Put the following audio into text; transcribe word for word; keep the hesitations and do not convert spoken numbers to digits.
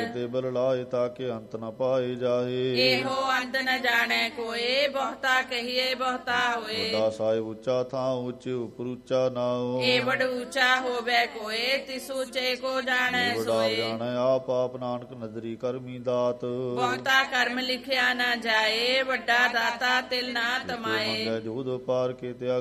ਤੇ ਬਲ ਲਾਏ ਤਾਕੇ ਅੰਤ ਨ ਪਾਏ ਜਾਏ। ਇਹੋ ਅੰਤ ਨ ਜਾਣੈ ਕੋਏ, ਬਹੁਤਾ ਕਹੀਏ ਬਹੁਤਾ ਹੋਏ। ਵੱਡਾ ਸਾਹਿਬ ਉੱਚਾ ਥਾਂ ਉੱਚੇ ਉਪਰ ਉੱਚਾ ਨਾਉ। ਇਹ ਬੜ ਉੱਚਾ ਹੋਵੇ ਕੋਏ, ਤਿਸ ਉੱਚੇ ਕੋ ਜਾਣੈ ਸੋਏ। ਜਾਣੈ ਆਪ ਆਪ ਨਾਨਕ ਨਦਰੀ ਕਰਮੀ ਦਾਤ। ਬਹੁਤਾ ਕਰਮ ਲਿਖਿਆ ਨਾ ਜਾਏ, ਵੱਡਾ ਦਾਤਾ ਤਿਲ ਨਾ ਤਮਾਏ। ਜੋਧ ਪਾਰ ਕੇ ਤਿਆਗ